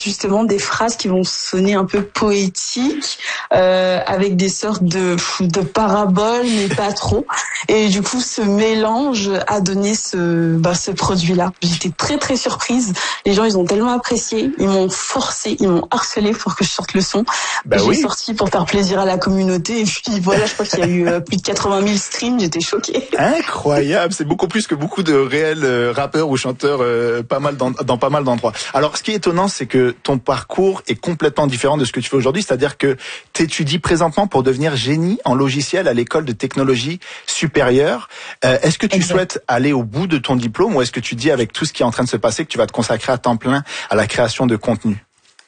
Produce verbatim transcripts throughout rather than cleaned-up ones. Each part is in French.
justement des phrases qui vont sonner un peu poétiques, euh, avec des sortes de, de paraboles, mais pas trop. Et du coup, ce mélange a donné ce, bah, ce produit-là. J'étais très très surprise. Les gens, ils ont tellement apprécié. Ils m'ont forcé, ils m'ont harcelé pour que je sorte le son. Bah J'ai oui. sorti pour faire plaisir à la communauté. Et puis voilà, je crois qu'il y a eu euh, plus de quatre-vingt mille streams. J'étais choquée. Incroyable, c'est beaucoup plus que beaucoup de réels euh, rappeurs ou chanteurs euh, pas mal dans, dans pas mal d'endroits. Alors, ce qui est étonnant, c'est que ton parcours est complètement différent de ce que tu fais aujourd'hui, c'est-à-dire que tu étudies présentement pour devenir génie en logiciel à l'école de technologie supérieure. Euh, est-ce que tu Exact. souhaites aller au bout de ton diplôme ou est-ce que tu dis avec tout ce qui est en train de se passer que tu vas te consacrer à temps plein à la création de contenu?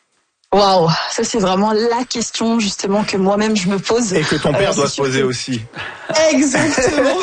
Waouh, ça c'est vraiment la question justement que moi-même je me pose. Et que ton père Euh, doit c'est se sûr poser que- aussi. Exactement.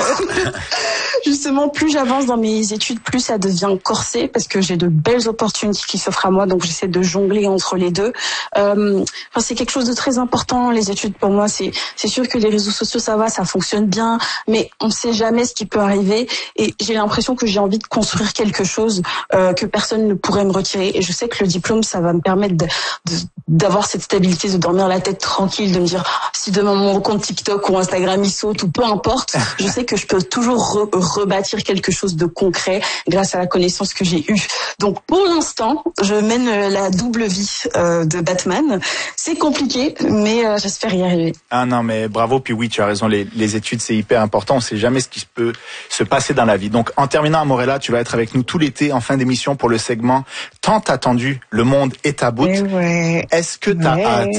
Justement, plus j'avance dans mes études, plus ça devient corsé parce que j'ai de belles opportunités qui s'offrent à moi, donc j'essaie de jongler entre les deux. Euh, enfin, c'est quelque chose de très important. Les études pour moi, c'est c'est sûr que les réseaux sociaux ça va, ça fonctionne bien, mais on ne sait jamais ce qui peut arriver. Et j'ai l'impression que j'ai envie de construire quelque chose euh, que personne ne pourrait me retirer. Et je sais que le diplôme, ça va me permettre de, de d'avoir cette stabilité, de dormir la tête tranquille, de me dire ah, si demain mon compte TikTok ou Instagram il saute ou peu importe, je sais que je peux toujours re- rebâtir quelque chose de concret grâce à la connaissance que j'ai eue. Donc pour l'instant, je mène la double vie euh, de Batman. C'est compliqué, mais euh, j'espère y arriver. Ah non, mais bravo, puis oui, tu as raison, les, les études, c'est hyper important, on sait jamais ce qui peut se passer dans la vie. Donc, en terminant, Amorella, tu vas être avec nous tout l'été en fin d'émission pour le segment tant attendu, Le Monde est à bout. Eh ouais. Est-ce que t'as Ouais. hâte?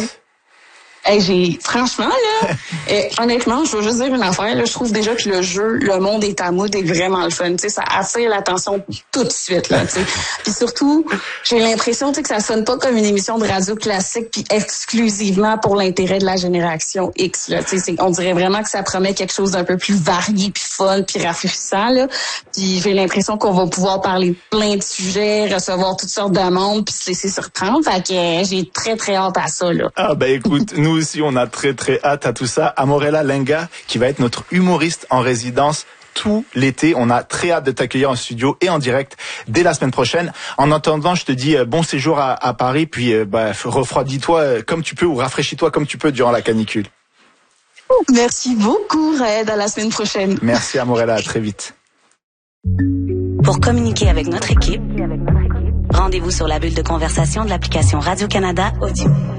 Hey, j'ai franchement là, et honnêtement, je veux juste dire une affaire. Là, je trouve déjà que le jeu, le monde est à mood est vraiment le fun. Tu sais, ça attire l'attention tout de suite là. Tu sais, puis surtout, j'ai l'impression tu sais que ça sonne pas comme une émission de radio classique puis exclusivement pour l'intérêt de la génération X. Là, tu sais, c'est- on dirait vraiment que ça promet quelque chose d'un peu plus varié puis fun puis rafraîchissant là. Puis j'ai l'impression qu'on va pouvoir parler de plein de sujets, recevoir toutes sortes de monde puis se laisser surprendre. Fait que euh, j'ai très très hâte à ça là. Ah bah écoute, nous aussi on a très très hâte à tout ça. Amorella Lenga qui va être notre humoriste en résidence tout l'été. On a très hâte de t'accueillir en studio et en direct dès la semaine prochaine. En attendant, je te dis euh, bon séjour à, à Paris, puis euh, bah, refroidis-toi euh, comme tu peux ou rafraîchis-toi comme tu peux durant la canicule. Merci beaucoup, Red. À la semaine prochaine. Merci Amorella, à très vite. Pour communiquer avec notre équipe, rendez-vous sur la bulle de conversation de l'application Radio-Canada Audio.